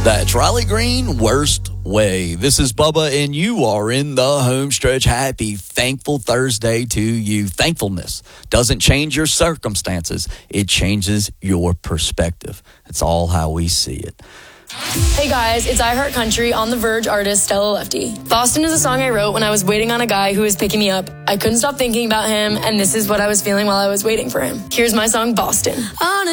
That's Riley Green, Worst Way. This is Bubba, and you are in the home stretch. Happy, thankful Thursday to you. Thankfulness doesn't change your circumstances. It changes your perspective. It's all how we see it. Hey guys, it's I Heart Country on the Verge artist Stella Lefty. Boston is a song I wrote when I was waiting on a guy who was picking me up. I couldn't stop thinking about him, and this is what I was feeling while I was waiting for him. Here's my song, Boston. On a